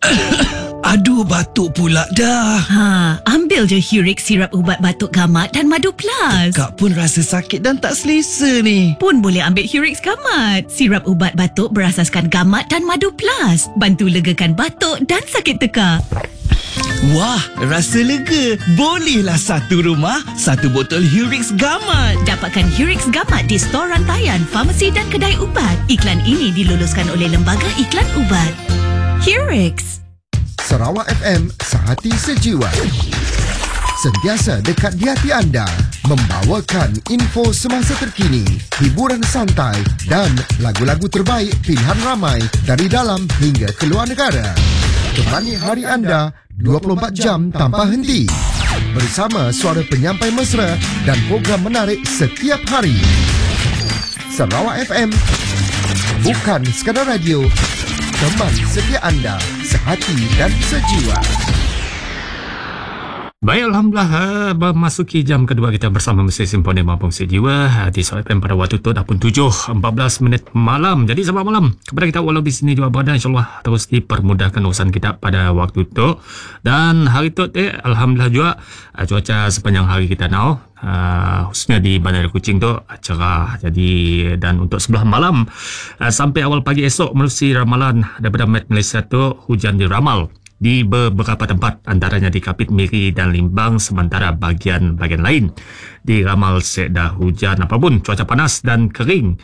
Aduh, batuk pula dah. Ambil je Hurix sirap ubat batuk gamat dan madu plus. Kak pun rasa sakit dan tak selesa ni. Pun boleh ambil Hurix gamat. Sirap ubat batuk berasaskan gamat dan madu plus. Bantu legakan batuk dan sakit tekak. Wah, rasa lega. Bolehlah satu rumah, satu botol Hurix gamat. Dapatkan Hurix gamat di stor rantaian, farmasi dan kedai ubat. Iklan ini diluluskan oleh Lembaga Iklan Ubat. Hurix. Sarawak FM, sehati sejiwa. Sentiasa dekat di hati anda, membawakan info semasa terkini, hiburan santai dan lagu-lagu terbaik pilihan ramai dari dalam hingga keluar negara. Temani hari anda 24 jam tanpa henti. Bersama suara penyampai mesra dan program menarik setiap hari. Sarawak FM, bukan sekadar radio, teman setia anda, sehati dan sejiwa. Baik, Alhamdulillah, memasuki jam kedua kita bersama Mesin Simponi Mampung Sejiwa di Sarawak FM pada waktu tu dah pun 7.14 malam. Jadi selamat malam kepada kita walau di sini juga berada, insyaAllah terus dipermudahkan urusan kita pada waktu tu. Dan hari tu Alhamdulillah juga cuaca sepanjang hari kita now, khususnya di Bandar Kuching tu cerah. Jadi dan untuk sebelah malam sampai awal pagi esok melalui ramalan daripada Met Malaysia tu hujan diramal di beberapa tempat, antaranya di Kapit Miri dan Limbang, sementara bagian-bagian lain diramal sedah hujan apapun, cuaca panas dan kering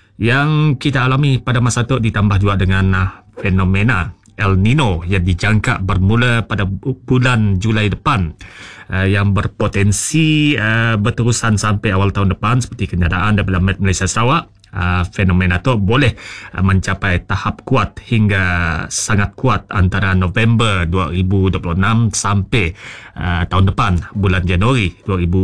yang kita alami pada masa itu ditambah juga dengan fenomena El Nino yang dijangka bermula pada bulan Julai depan, yang berpotensi berterusan sampai awal tahun depan seperti kenyataan daripada Met Malaysia Sarawak. Fenomena itu boleh mencapai tahap kuat hingga sangat kuat antara November 2026 sampai tahun depan bulan Januari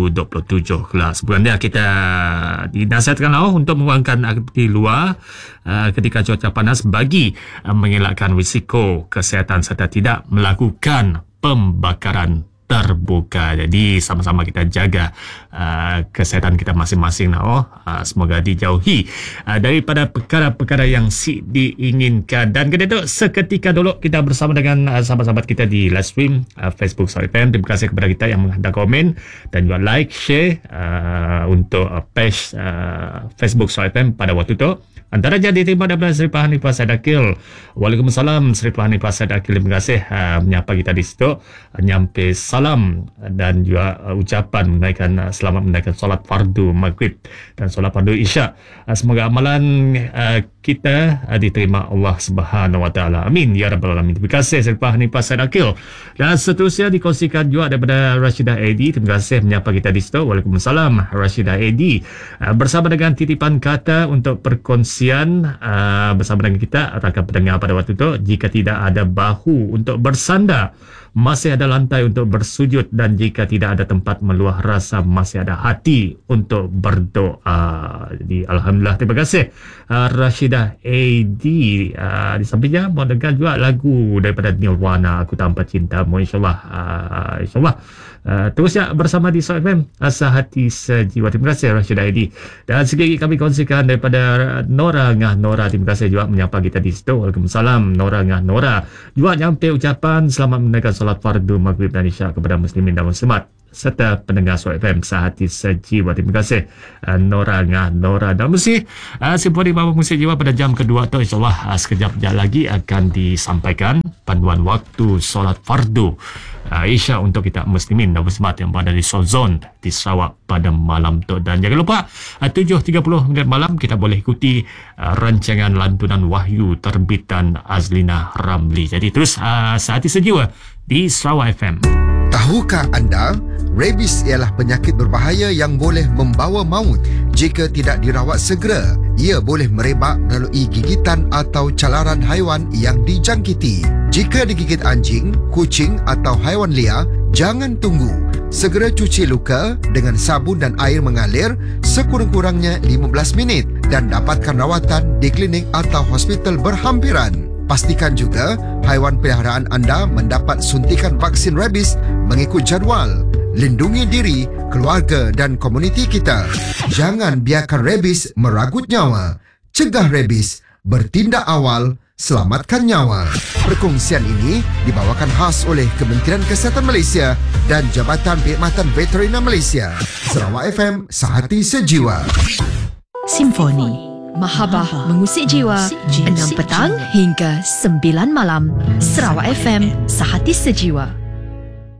2027. Sebulan dia kita dinasihatkan untuk mengurangkan aktiviti luar ketika cuaca panas bagi mengelakkan risiko kesihatan serta tidak melakukan pembakaran terbuka. Jadi sama-sama kita jaga kesihatan kita masing-masing. Semoga dijauhi daripada perkara-perkara yang diinginkan. Dan kita tu seketika dulu kita bersama dengan sahabat-sahabat kita di live stream Facebook Sarawak FM. Terima kasih kepada kita yang menghantar komen dan juga like, share untuk page Facebook Sarawak FM pada waktu tu. Antara jadi diterima daripada Seri Hanifah Said Akil. Waalaikumsalam Seri Hanifah Said Akil. Terima kasih menyapa kita di situ, nyampe salam dan juga ucapan selamat menaikkan solat fardu maghrib dan solat fardu isyak. Semoga amalan kita diterima Allah Subhanahu Wa Taala. Amin ya rabbal alamin. Terima kasih Seri Hanifah Said Akil. Dan seterusnya dikongsikan juga daripada Rashidah Edi. Terima kasih menyapa kita di situ. Waalaikumsalam Rashidah Edi. Bersama dengan titipan kata untuk perkongsian bersama dengan kita rakan pendengar pada waktu itu. Jika tidak ada bahu untuk bersandar, masih ada lantai untuk bersujud, dan jika tidak ada tempat meluah rasa, masih ada hati untuk berdoa. Jadi Alhamdulillah, terima kasih Rashidah Edi. Di sampingnya mau dengar juga lagu daripada Nirvana, Aku Tanpa Cintamu. InsyaAllah terusnya bersama di Sarawak FM, sehati sejiwa. Terima kasih Rashidah Edi. Dan sekali kami kongsikan daripada Nora Ngah Nora. Terima kasih juga menyapa kita di situ. Waalaikumsalam Nora Ngah Nora. Juga nyampe ucapan selamat menunaikan solat fardu maghrib dan isyak kepada muslimin dan muslimat serta pendengar Sarawak FM sehati sejiwa. Terima kasih Nora Ngah Nora. Dan mesti Simponi Mampung Sejiwa pada jam kedua tu insyaAllah sekejap lagi akan disampaikan panduan waktu solat fardu Isyak untuk kita muslimin dan muslimat yang berada di Zone di Sarawak pada malam tu. Dan jangan lupa 7.30 malam kita boleh ikuti rancangan lantunan wahyu terbitan Azlina Ramli. Jadi terus sehati sejiwa di Sarawak FM. Tahukah anda, rabies ialah penyakit berbahaya yang boleh membawa maut jika tidak dirawat segera. Ia boleh merebak melalui gigitan atau calaran haiwan yang dijangkiti. Jika digigit anjing, kucing atau haiwan liar, jangan tunggu. Segera cuci luka dengan sabun dan air mengalir sekurang-kurangnya 15 minit dan dapatkan rawatan di klinik atau hospital berhampiran. Pastikan juga haiwan peliharaan anda mendapat suntikan vaksin rabies mengikut jadual. Lindungi diri, keluarga dan komuniti kita. Jangan biarkan rabies meragut nyawa. Cegah rabies. Bertindak awal. selamatkan nyawa. Perkongsian ini dibawakan khas oleh Kementerian Kesihatan Malaysia dan Jabatan Perkhidmatan Veteriner Malaysia. Sarawak FM, sehati sejiwa. Simfoni. Mahabah mengusik jiwa 6 petang hingga 9 malam. Sarawak FM, sehati sejiwa.